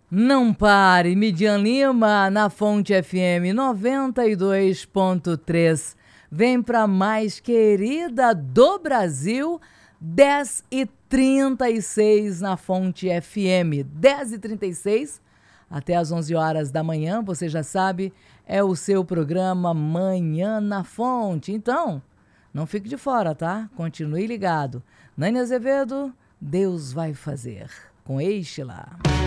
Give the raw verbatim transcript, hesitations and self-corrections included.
Não pare, Midian Lima, na Fonte F M noventa e dois ponto três. Vem pra mais querida do Brasil, dez e trinta e seis na Fonte F M. dez e trinta e seis até às onze horas da manhã, você já sabe, é o seu programa Manhã na Fonte. Então, não fique de fora, tá? Continue ligado. Nani Azevedo, Deus vai fazer. Com Eixe lá.